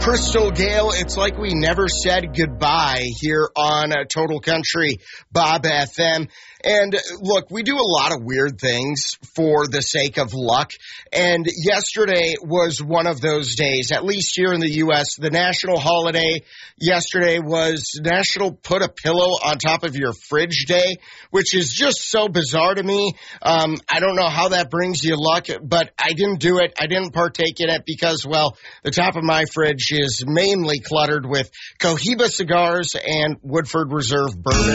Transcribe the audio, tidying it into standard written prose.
Crystal Gale, it's like we never said goodbye here on Total Country Bob FM. And look, we do a lot of weird things for the sake of luck. And yesterday was one of those days, at least here in the U.S. The national holiday yesterday was National Put a Pillow on Top of Your Fridge Day, which is just so bizarre to me. I don't know how that brings you luck, but I didn't do it. I didn't partake in it because, well, the top of my fridge is mainly cluttered with Cohiba cigars and Woodford Reserve bourbon.